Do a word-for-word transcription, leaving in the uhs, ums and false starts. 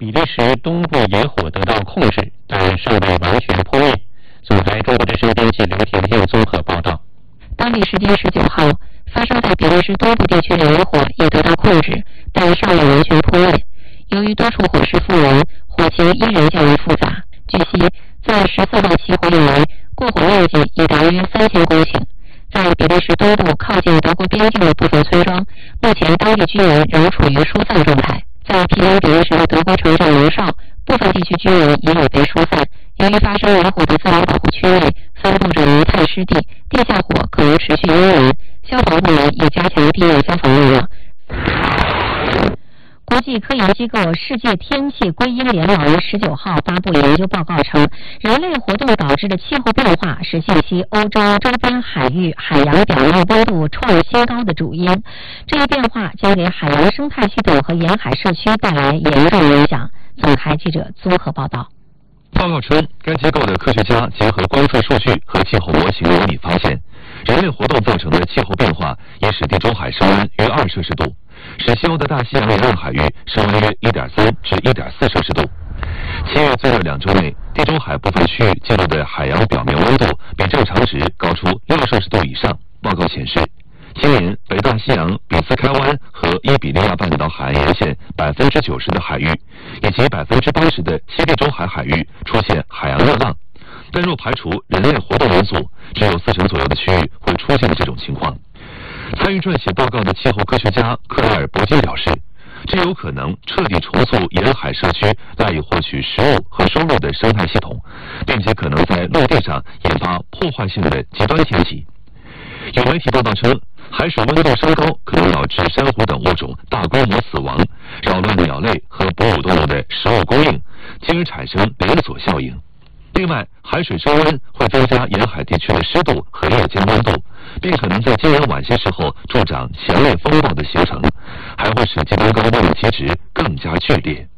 比利时东部野火得到控制，但尚未完全扑灭。总台中国之声编辑刘婷婷综合报道。 当地时间十九号，发生在比利时东部地区的野火也得到控制，但尚未完全扑灭。由于多处火势复燃，火情依然较为复杂。据悉，在十四号起火以来，过火面积已达约三千公顷。在比利时东部靠近德国边境的部分村庄，目前当地居民仍处于疏散状态。在毗邻比利时的德国城镇罗绍，部分地区居民也已被疏散。由于发生野火的自然保护区内分布着泥炭湿地，地下火可能持续阴燃。消防部门已加强地面消防力量。国际科研机构世界天气归因联盟十九号发布研究报告称，人类活动导致的气候变化是近期欧洲周边海域海洋表面温度创新高的主因。这一变化将给海洋生态系统和沿海社区带来严重影响。总台记者综合报道。 报告称，该机构的科学家结合观测数据和气候模型模拟发现，人类活动造成的气候变化也使地中海升温约二摄氏度，使西欧的大西洋沿岸海域升温约 一点三 至 一点四摄氏度。七月最热两周内，地中海部分区域记录的海洋表面温度比正常值高出六摄氏度以上。报告显示，今年北大西洋比斯开湾和伊比利亚半岛海岸沿线百分之九十的海域，以及百分之八十的西地中海海域出现海洋热浪。但若排除人类活动因素，只有四成左右的区域会出现这种情况。参与撰写报告的气候科学家克莱尔·伯金表示，这有可能彻底重塑沿海社区赖以获取食物和收入的生态系统，并且可能在陆地上引发破坏性的极端天气。有媒体报道称，海水温度升高可能导致珊瑚等物种大规模死亡，扰乱鸟类和哺乳动物的食物供应，进而产生连锁效应。另外，海水升温会增加沿海地区的湿度和夜间温度，并可能在今年晚些时候助长强烈风暴的形成，还会使极端高温的机制更加剧烈。